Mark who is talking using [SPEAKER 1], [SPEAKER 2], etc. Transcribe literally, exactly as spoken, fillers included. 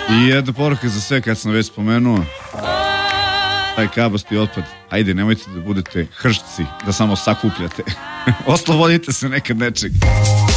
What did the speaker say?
[SPEAKER 1] I jedna poruka za sve, kad sam već spomenuo taj kabasti otpad, ajde, nemojte da budete hršci, da samo sakupljate. Oslobodite se nekad nečeg.